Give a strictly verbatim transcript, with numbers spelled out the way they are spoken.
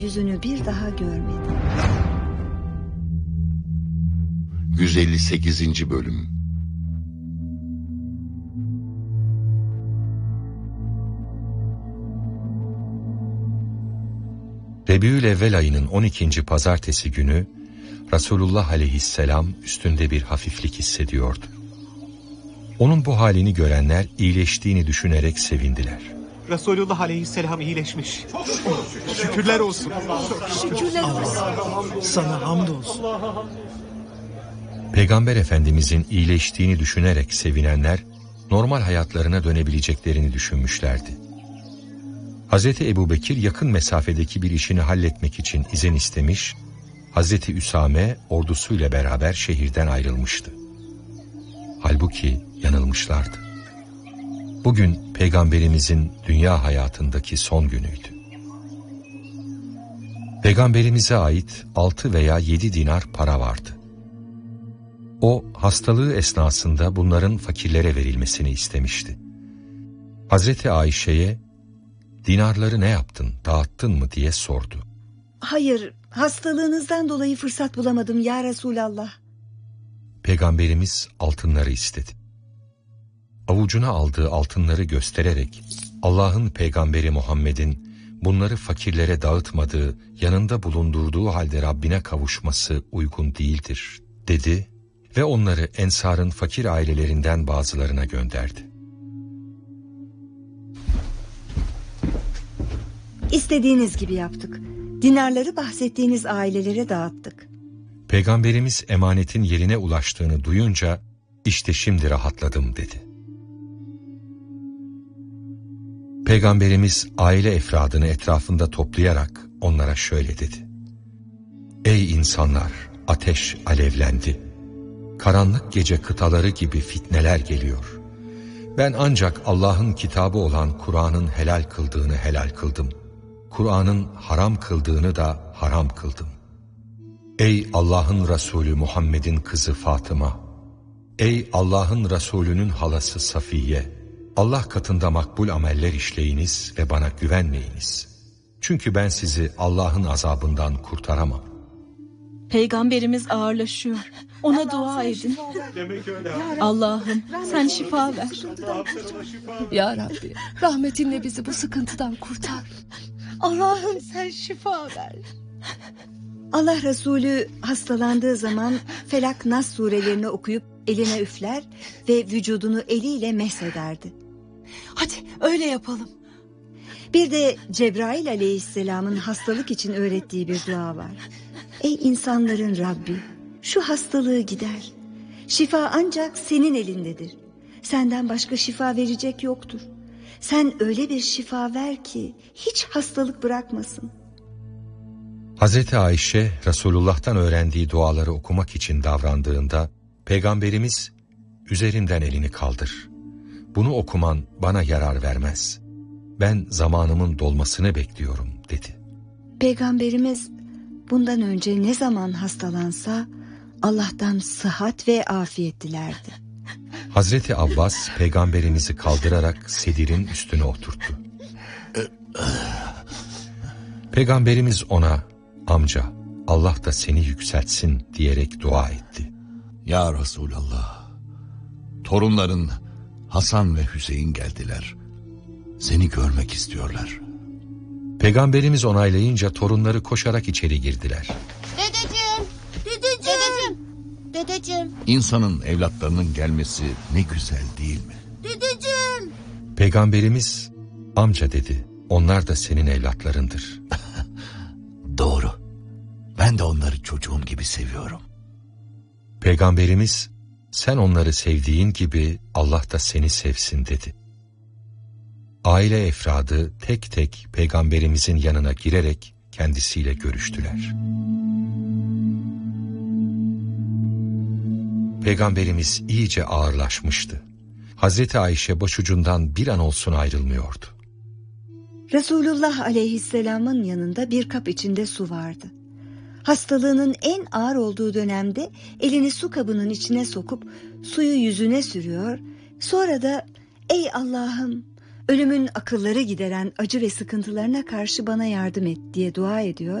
yüzünü bir daha görmedi. yüz elli sekizinci Bölüm. Rebiülevvel ayının on ikinci pazartesi günü Resulullah aleyhisselam üstünde bir hafiflik hissediyordu. Onun bu halini görenler iyileştiğini düşünerek sevindiler. Resulullah aleyhisselam iyileşmiş. Şükürler olsun. Şükürler olsun. Sana hamdolsun. Peygamber Efendimizin iyileştiğini düşünerek sevinenler normal hayatlarına dönebileceklerini düşünmüşlerdi. Hazreti Ebubekir yakın mesafedeki bir işini halletmek için izin istemiş, Hazreti Üsame ordusuyla beraber şehirden ayrılmıştı. Halbuki yanılmışlardı. Bugün Peygamberimizin dünya hayatındaki son günüydü. Peygamberimize ait altı veya yedi dinar para vardı. O hastalığı esnasında bunların fakirlere verilmesini istemişti. Hazreti Ayşe'ye dinarları ne yaptın, dağıttın mı diye sordu. Hayır, hastalığınızdan dolayı fırsat bulamadım ya Resulallah. Peygamberimiz altınları istedi. Avucuna aldığı altınları göstererek Allah'ın peygamberi Muhammed'in bunları fakirlere dağıtmadığı, yanında bulundurduğu halde Rabbine kavuşması uygun değildir dedi ve onları Ensar'ın fakir ailelerinden bazılarına gönderdi. İstediğiniz gibi yaptık. Dinarları bahsettiğiniz ailelere dağıttık. Peygamberimiz emanetin yerine ulaştığını duyunca işte şimdi rahatladım dedi. Peygamberimiz aile efradını etrafında toplayarak onlara şöyle dedi. Ey insanlar, ateş alevlendi. Karanlık gece kıtaları gibi fitneler geliyor. Ben ancak Allah'ın kitabı olan Kur'an'ın helal kıldığını helal kıldım. Kur'an'ın haram kıldığını da haram kıldım. Ey Allah'ın Resulü Muhammed'in kızı Fatıma! Ey Allah'ın Resulü'nün halası Safiye! Allah katında makbul ameller işleyiniz ve bana güvenmeyiniz. Çünkü ben sizi Allah'ın azabından kurtaramam. Peygamberimiz ağırlaşıyor. Ona dua edin. Allah'ım sen şifa ver. Ya Rabbi, rahmetinle bizi bu sıkıntıdan kurtar. Allah'ım sen şifa ver. Allah Resulü hastalandığı zaman Felak Nas surelerini okuyup eline üfler ve vücudunu eliyle mesederdi. Hadi öyle yapalım. Bir de Cebrail aleyhisselamın hastalık için öğrettiği bir dua var. Ey insanların Rabbi, şu hastalığı gider. Şifa ancak senin elindedir. Senden başka şifa verecek yoktur. Sen öyle bir şifa ver ki hiç hastalık bırakmasın. Hazreti Ayşe Resulullah'tan öğrendiği duaları okumak için davrandığında Peygamberimiz üzerimden elini kaldır. Bunu okuman bana yarar vermez. Ben zamanımın dolmasını bekliyorum dedi. Peygamberimiz bundan önce ne zaman hastalansa Allah'tan sıhhat ve afiyet dilerdi. Hazreti Abbas Peygamberimizi kaldırarak sedirin üstüne oturttu. Peygamberimiz ona amca Allah da seni yükseltsin diyerek dua etti. Ya Resulallah, torunların Hasan ve Hüseyin geldiler. Seni görmek istiyorlar. Peygamberimiz onaylayınca torunları koşarak içeri girdiler. Dedeciğim, dedeciğim, dedeciğim. İnsanın evlatlarının gelmesi ne güzel değil mi? Dedeciğim. Peygamberimiz amca dedi, onlar da senin evlatlarındır. Doğru. Ben de onları çocuğum gibi seviyorum. Peygamberimiz sen onları sevdiğin gibi Allah da seni sevsin dedi. Aile efradı tek tek Peygamberimizin yanına girerek kendisiyle görüştüler. Peygamberimiz iyice ağırlaşmıştı. Hazreti Ayşe başucundan bir an olsun ayrılmıyordu. Resulullah aleyhisselamın yanında bir kap içinde su vardı. Hastalığının en ağır olduğu dönemde elini su kabının içine sokup suyu yüzüne sürüyor. Sonra da ey Allah'ım Ölümün akılları gideren acı ve sıkıntılarına karşı bana yardım et diye dua ediyor